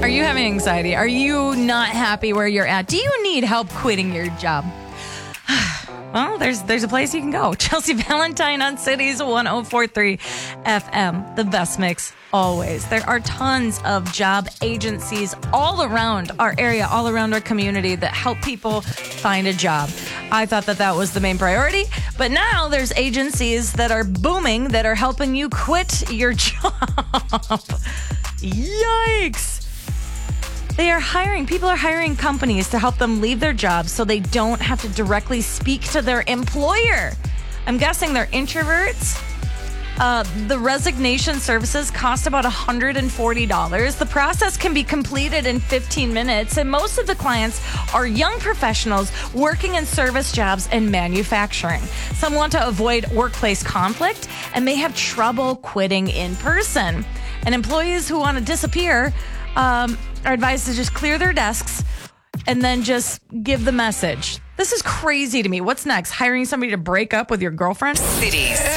Are you having anxiety? Are you not happy where you're at? Do you need help quitting your job? Well, there's a place you can go. Chelsea Valentine on Cities 104.3 FM. The best mix always. There are tons of job agencies all around our area, all around our community that help people find a job. I thought that was the main priority, but now there's agencies that are booming that are helping you quit your job. Yikes. People are hiring companies to help them leave their jobs so they don't have to directly speak to their employer. I'm guessing they're introverts. The resignation services cost about $140. The process can be completed in 15 minutes, and most of the clients are young professionals working in service jobs and manufacturing. Some want to avoid workplace conflict and may have trouble quitting in person. And employees who want to disappear are advised to just clear their desks and then just give the message. This is crazy to me. What's next? Hiring somebody to break up with your girlfriend? Cities